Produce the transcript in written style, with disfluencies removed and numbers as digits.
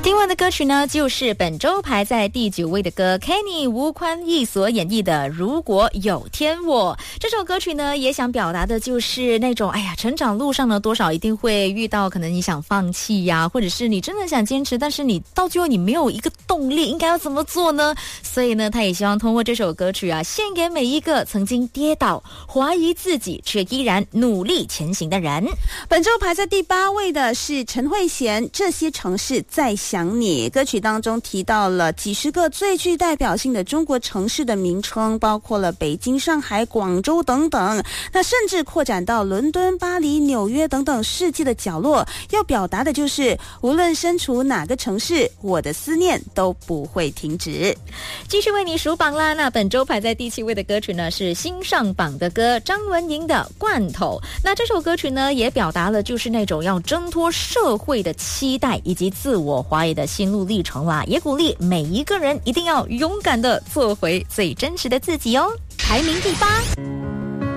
听完的歌曲呢，就是本周排在第9位的歌 Kenny 吴宽义所演绎的《如果有天我》。这首歌曲呢，也想表达的就是那种成长路上呢，多少一定会遇到可能你想放弃呀，或者是你真的想坚持，但是你到最后你没有一个动力，应该要怎么做呢？所以呢，他也希望通过这首歌曲献给每一个曾经跌倒、怀疑自己却依然努力前行的人。 本周排在第8位的是陈慧娴《这些城市在想你》。歌曲当中提到了几十个最具代表性的中国城市的名称，包括了北京、上海、广州等等，那甚至扩展到伦敦、巴黎、纽约等等世界的角落，要表达的就是无论身处哪个城市，我的思念都不会停止。 继续为你数榜啦，那本周排在第7位的歌曲呢，是新上榜的歌张文莹的《罐头》。那这首歌曲呢，也表达了就是那种要挣脱社会的期待以及自我怀疑的心路历程啦，也鼓励每一个人一定要勇敢的做回最真实的自己哦。排名第8。